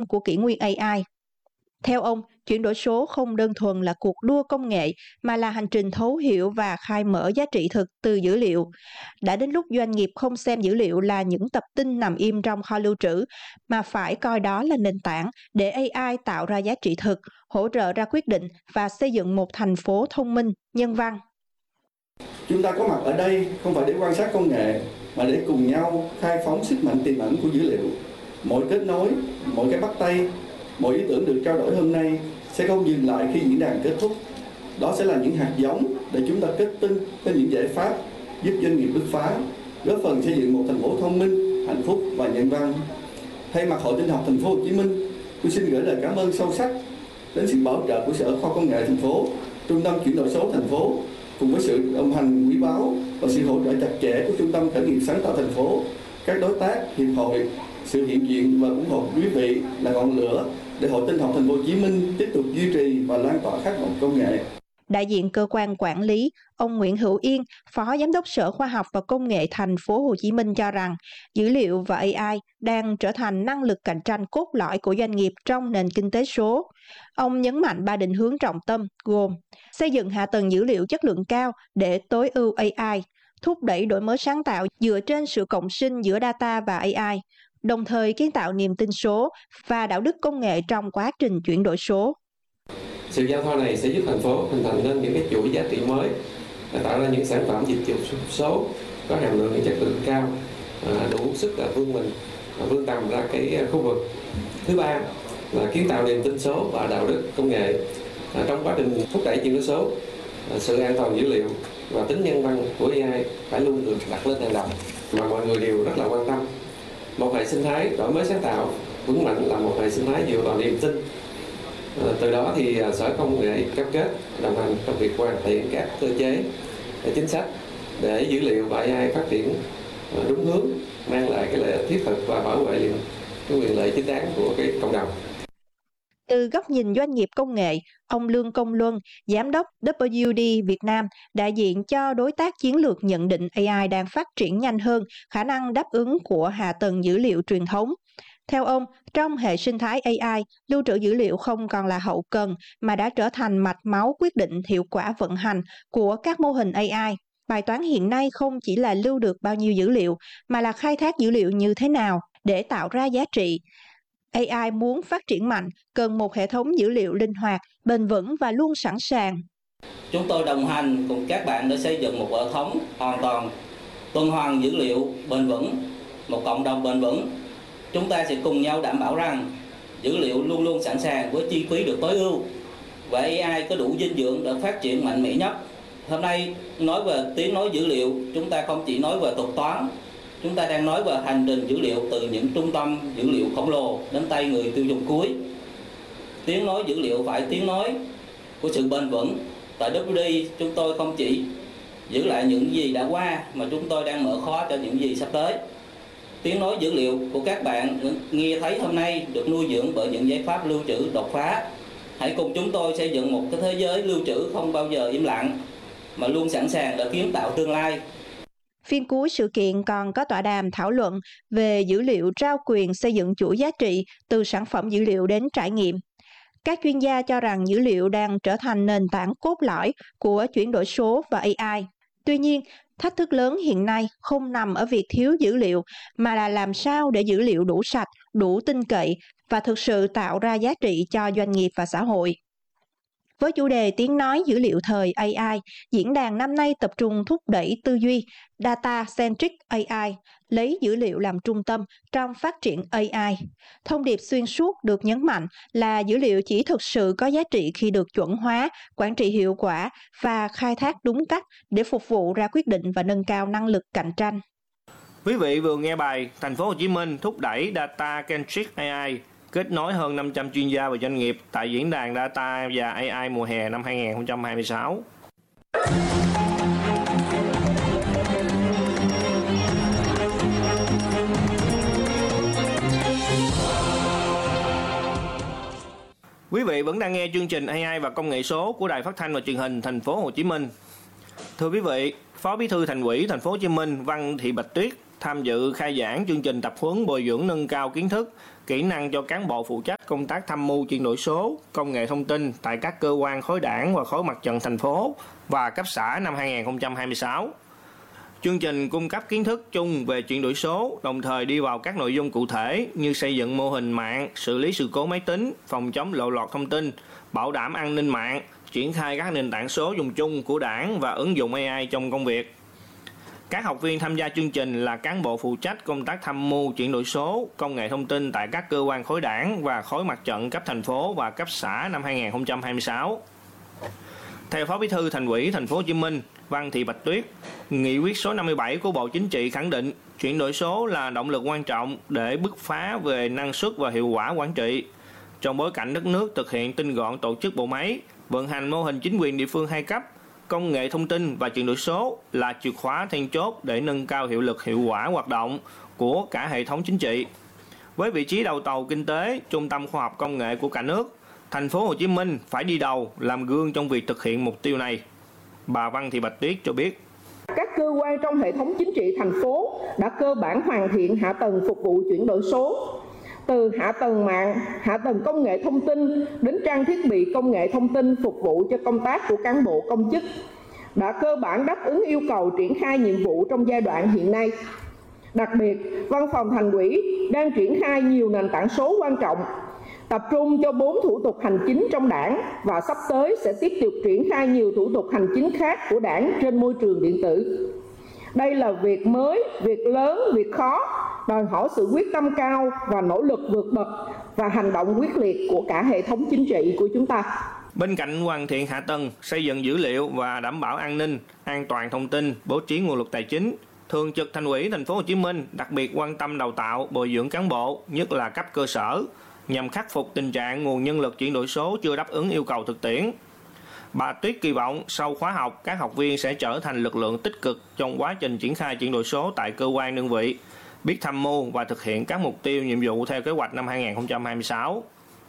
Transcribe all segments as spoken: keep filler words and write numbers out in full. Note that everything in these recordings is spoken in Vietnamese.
của kỷ nguyên a i. Theo ông, chuyển đổi số không đơn thuần là cuộc đua công nghệ mà là hành trình thấu hiểu và khai mở giá trị thực từ dữ liệu. Đã đến lúc doanh nghiệp không xem dữ liệu là những tập tin nằm im trong kho lưu trữ, mà phải coi đó là nền tảng để a i tạo ra giá trị thực, hỗ trợ ra quyết định và xây dựng một thành phố thông minh, nhân văn. Chúng ta có mặt ở đây không phải để quan sát công nghệ, mà để cùng nhau khai phóng sức mạnh tiềm ẩn của dữ liệu. Mỗi kết nối, mỗi cái bắt tay, mọi ý tưởng được trao đổi hôm nay sẽ không dừng lại khi diễn đàn kết thúc. Đó sẽ là những hạt giống để chúng ta kết tinh với những giải pháp giúp doanh nghiệp bứt phá, góp phần xây dựng một thành phố thông minh, hạnh phúc và nhân văn. Thay mặt Hội Tin học Thành phố Hồ Chí Minh, tôi xin gửi lời cảm ơn sâu sắc đến sự bảo trợ của Sở Khoa Công nghệ thành phố, Trung tâm Chuyển đổi số thành phố, cùng với sự đồng hành quý báu và sự hỗ trợ chặt chẽ của Trung tâm Khởi nghiệp sáng tạo thành phố, các đối tác, hiệp hội. Sự hiện diện và ủng hộ của quý vị là ngọn lửa để Hội Tin học Thành phố Hồ Chí Minh tiếp tục duy trì và lan tỏa khát vọng công nghệ. Đại diện cơ quan quản lý, ông Nguyễn Hữu Yên, Phó Giám đốc Sở Khoa học và Công nghệ Thành phố Hồ Chí Minh cho rằng dữ liệu và a i đang trở thành năng lực cạnh tranh cốt lõi của doanh nghiệp trong nền kinh tế số. Ông nhấn mạnh ba định hướng trọng tâm gồm xây dựng hạ tầng dữ liệu chất lượng cao để tối ưu a i, thúc đẩy đổi mới sáng tạo dựa trên sự cộng sinh giữa data và a i, đồng thời kiến tạo niềm tin số và đạo đức công nghệ trong quá trình chuyển đổi số. Sự giao thoa này sẽ giúp thành phố hình thành nên những cái chuỗi giá trị mới, tạo ra những sản phẩm dịch vụ số có hàm lượng chất lượng cao, đủ sức là vươn mình, vươn tầm ra cái khu vực. Thứ ba là kiến tạo niềm tin số và đạo đức công nghệ. Trong quá trình thúc đẩy chuyển đổi số, sự an toàn dữ liệu và tính nhân văn của a i phải luôn được đặt lên hàng đầu mà mọi người đều rất là quan tâm. Một hệ sinh thái đổi mới sáng tạo vững mạnh là một hệ sinh thái dựa vào niềm tin. Từ đó thì Sở Công nghệ cam kết đồng hành trong việc hoàn thiện các cơ chế, chính sách để dữ liệu và a i phát triển đúng hướng, mang lại cái lợi ích thiết thực và bảo vệ cái quyền lợi chính đáng của cái cộng đồng. Từ góc nhìn doanh nghiệp công nghệ, ông Lương Công Luân, Giám đốc W D Việt Nam, đại diện cho đối tác chiến lược nhận định a i đang phát triển nhanh hơn khả năng đáp ứng của hạ tầng dữ liệu truyền thống. Theo ông, trong hệ sinh thái a i, lưu trữ dữ liệu không còn là hậu cần mà đã trở thành mạch máu quyết định hiệu quả vận hành của các mô hình a i. Bài toán hiện nay không chỉ là lưu được bao nhiêu dữ liệu, mà là khai thác dữ liệu như thế nào để tạo ra giá trị. a i muốn phát triển mạnh, cần một hệ thống dữ liệu linh hoạt, bền vững và luôn sẵn sàng. Chúng tôi đồng hành cùng các bạn để xây dựng một hệ thống hoàn toàn tuần hoàn dữ liệu bền vững, một cộng đồng bền vững. Chúng ta sẽ cùng nhau đảm bảo rằng dữ liệu luôn luôn sẵn sàng với chi phí được tối ưu và a i có đủ dinh dưỡng để phát triển mạnh mẽ nhất. Hôm nay nói về tiếng nói dữ liệu, chúng ta không chỉ nói về thuật toán, chúng ta đang nói về hành trình dữ liệu từ những trung tâm dữ liệu khổng lồ đến tay người tiêu dùng cuối. Tiếng nói dữ liệu phải tiếng nói của sự bền vững. Tại W D chúng tôi không chỉ giữ lại những gì đã qua mà chúng tôi đang mở khóa cho những gì sắp tới. Tiếng nói dữ liệu của các bạn nghe thấy hôm nay được nuôi dưỡng bởi những giải pháp lưu trữ đột phá. Hãy cùng chúng tôi xây dựng một cái thế giới lưu trữ không bao giờ im lặng, mà luôn sẵn sàng để kiến tạo tương lai. Phiên cuối sự kiện còn có tọa đàm thảo luận về dữ liệu trao quyền xây dựng chuỗi giá trị từ sản phẩm dữ liệu đến trải nghiệm. Các chuyên gia cho rằng dữ liệu đang trở thành nền tảng cốt lõi của chuyển đổi số và a i. Tuy nhiên, thách thức lớn hiện nay không nằm ở việc thiếu dữ liệu, mà là làm sao để dữ liệu đủ sạch, đủ tin cậy và thực sự tạo ra giá trị cho doanh nghiệp và xã hội. Với chủ đề tiếng nói dữ liệu thời a i, diễn đàn năm nay tập trung thúc đẩy tư duy Data-Centric a i, lấy dữ liệu làm trung tâm trong phát triển a i. Thông điệp xuyên suốt được nhấn mạnh là dữ liệu chỉ thực sự có giá trị khi được chuẩn hóa, quản trị hiệu quả và khai thác đúng cách để phục vụ ra quyết định và nâng cao năng lực cạnh tranh. Quý vị vừa nghe bài Thành phố Hồ Chí Minh thúc đẩy Data-Centric a i, kết nối hơn năm trăm chuyên gia và doanh nghiệp tại diễn đàn Data và a i mùa hè năm hai không hai sáu. Quý vị vẫn đang nghe chương trình a i và công nghệ số của Đài Phát thanh và Truyền hình Thành phố Hồ Chí Minh. Thưa quý vị, Phó Bí thư Thành ủy Thành phố Hồ Chí Minh Văn Thị Bạch Tuyết tham dự khai giảng chương trình tập huấn bồi dưỡng nâng cao kiến thức, kỹ năng cho cán bộ phụ trách công tác tham mưu chuyển đổi số, công nghệ thông tin tại các cơ quan khối đảng và khối mặt trận thành phố và cấp xã năm hai nghìn không trăm hai mươi sáu. Chương trình cung cấp kiến thức chung về chuyển đổi số, đồng thời đi vào các nội dung cụ thể như xây dựng mô hình mạng, xử lý sự cố máy tính, phòng chống lộ lọt thông tin, bảo đảm an ninh mạng, triển khai các nền tảng số dùng chung của đảng và ứng dụng a i trong công việc. Các học viên tham gia chương trình là cán bộ phụ trách công tác tham mưu chuyển đổi số, công nghệ thông tin tại các cơ quan khối đảng và khối mặt trận cấp thành phố và cấp xã năm hai nghìn không trăm hai mươi sáu. Theo Phó Bí thư Thành ủy Thành phố Hồ Chí Minh Văn Thị Bạch Tuyết, nghị quyết số năm mươi bảy của Bộ Chính trị khẳng định chuyển đổi số là động lực quan trọng để bứt phá về năng suất và hiệu quả quản trị. Trong bối cảnh đất nước thực hiện tinh gọn tổ chức bộ máy, vận hành mô hình chính quyền địa phương hai cấp, công nghệ thông tin và chuyển đổi số là chìa khóa then chốt để nâng cao hiệu lực hiệu quả hoạt động của cả hệ thống chính trị. Với vị trí đầu tàu kinh tế, trung tâm khoa học công nghệ của cả nước, Thành phố Hồ Chí Minh phải đi đầu làm gương trong việc thực hiện mục tiêu này. Bà Văn Thị Bạch Tuyết cho biết. Các cơ quan trong hệ thống chính trị thành phố đã cơ bản hoàn thiện hạ tầng phục vụ chuyển đổi số, từ hạ tầng mạng, hạ tầng công nghệ thông tin đến trang thiết bị công nghệ thông tin phục vụ cho công tác của cán bộ công chức, đã cơ bản đáp ứng yêu cầu triển khai nhiệm vụ trong giai đoạn hiện nay. Đặc biệt, Văn phòng Thành ủy đang triển khai nhiều nền tảng số quan trọng, tập trung cho bốn thủ tục hành chính trong đảng và sắp tới sẽ tiếp tục triển khai nhiều thủ tục hành chính khác của đảng trên môi trường điện tử. Đây là việc mới, việc lớn, việc khó, đòi hỏi sự quyết tâm cao và nỗ lực vượt bậc và hành động quyết liệt của cả hệ thống chính trị của chúng ta. Bên cạnh hoàn thiện hạ tầng, xây dựng dữ liệu và đảm bảo an ninh, an toàn thông tin, bố trí nguồn lực tài chính, Thường trực Thành ủy Thành phố Hồ Chí Minh đặc biệt quan tâm đào tạo, bồi dưỡng cán bộ, nhất là cấp cơ sở, nhằm khắc phục tình trạng nguồn nhân lực chuyển đổi số chưa đáp ứng yêu cầu thực tiễn. Bà Tuyết kỳ vọng sau khóa học, các học viên sẽ trở thành lực lượng tích cực trong quá trình triển khai chuyển đổi số tại cơ quan đơn vị, biết tham mưu và thực hiện các mục tiêu nhiệm vụ theo kế hoạch năm hai nghìn không trăm hai mươi sáu.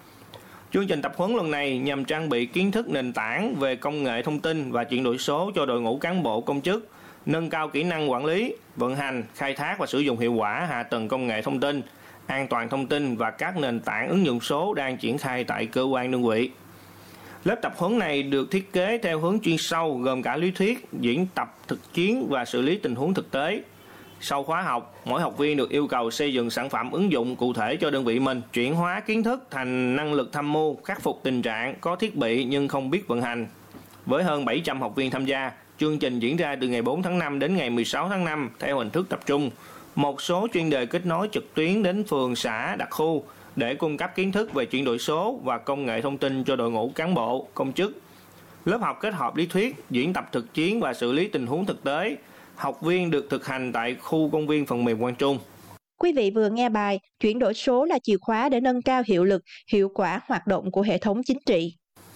Chương trình tập huấn lần này nhằm trang bị kiến thức nền tảng về công nghệ thông tin và chuyển đổi số cho đội ngũ cán bộ công chức, nâng cao kỹ năng quản lý, vận hành, khai thác và sử dụng hiệu quả hạ tầng công nghệ thông tin, an toàn thông tin và các nền tảng ứng dụng số đang triển khai tại cơ quan đơn vị. Lớp tập huấn này được thiết kế theo hướng chuyên sâu gồm cả lý thuyết, diễn tập thực chiến và xử lý tình huống thực tế. Sau khóa học, mỗi học viên được yêu cầu xây dựng sản phẩm ứng dụng cụ thể cho đơn vị mình, chuyển hóa kiến thức thành năng lực tham mưu, khắc phục tình trạng có thiết bị nhưng không biết vận hành. Với hơn bảy trăm học viên tham gia, chương trình diễn ra từ ngày bốn tháng năm đến ngày mười sáu tháng năm theo hình thức tập trung. Một số chuyên đề kết nối trực tuyến đến phường, xã, đặc khu để cung cấp kiến thức về chuyển đổi số và công nghệ thông tin cho đội ngũ cán bộ, công chức. Lớp học kết hợp lý thuyết, diễn tập thực chiến và xử lý tình huống thực tế. Học viên được thực hành tại khu công viên phần mềm Quang Trung. Quý vị vừa nghe bài Chuyển đổi số là chìa khóa để nâng cao hiệu lực, hiệu quả hoạt động của hệ thống chính trị.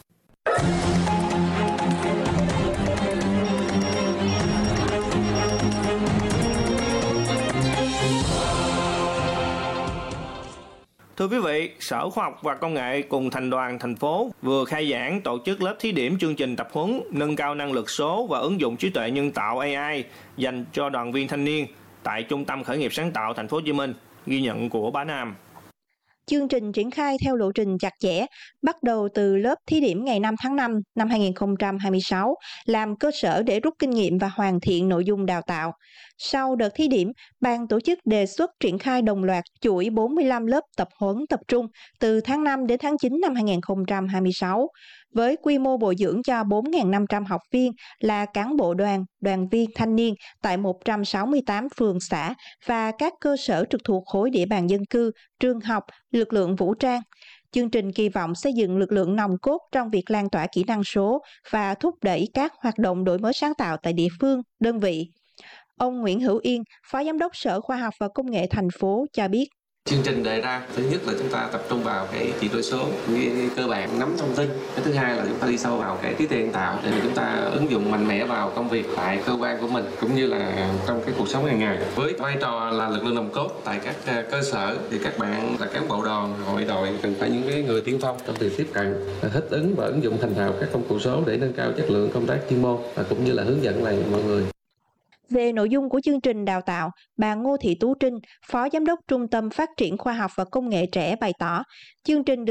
Thưa quý vị, Sở Khoa học và Công nghệ cùng Thành đoàn thành phố vừa khai giảng tổ chức lớp thí điểm chương trình tập huấn nâng cao năng lực số và ứng dụng trí tuệ nhân tạo a i dành cho đoàn viên thanh niên tại Trung tâm Khởi nghiệp sáng tạo Thành phố Hồ Chí Minh, ghi nhận của Bá Nam. Chương trình triển khai theo lộ trình chặt chẽ, bắt đầu từ lớp thí điểm ngày năm tháng năm năm hai nghìn không trăm hai mươi sáu, làm cơ sở để rút kinh nghiệm và hoàn thiện nội dung đào tạo. Sau đợt thí điểm, ban tổ chức đề xuất triển khai đồng loạt chuỗi bốn mươi lăm lớp tập huấn tập trung từ tháng năm đến tháng chín năm hai nghìn không trăm hai mươi sáu, với quy mô bồi dưỡng cho bốn nghìn năm trăm học viên là cán bộ đoàn, đoàn viên thanh niên tại một trăm sáu mươi tám phường xã và các cơ sở trực thuộc khối địa bàn dân cư, trường học, lực lượng vũ trang. Chương trình kỳ vọng xây dựng lực lượng nòng cốt trong việc lan tỏa kỹ năng số và thúc đẩy các hoạt động đổi mới sáng tạo tại địa phương, đơn vị. Ông Nguyễn Hữu Yên, Phó Giám đốc Sở Khoa học và Công nghệ thành phố cho biết. Chương trình đề ra, thứ nhất là chúng ta tập trung vào cái chuyển đổi số, cái cơ bản nắm thông tin. Cái thứ hai là chúng ta đi sâu vào cái trí tuệ nhân tạo để mà chúng ta ứng dụng mạnh mẽ vào công việc tại cơ quan của mình cũng như là trong cái cuộc sống hàng ngày. Với vai trò là lực lượng nòng cốt tại các cơ sở thì các bạn là cán bộ đoàn, hội đội cần phải những cái người tiên phong trong việc tiếp cận, thích ứng và ứng dụng thành thạo các công cụ số để nâng cao chất lượng công tác chuyên môn và cũng như là hướng dẫn lại mọi người. Về nội dung của chương trình đào tạo, bà Ngô Thị Tú Trinh, Phó Giám đốc Trung tâm Phát triển Khoa học và Công nghệ trẻ bày tỏ, chương trình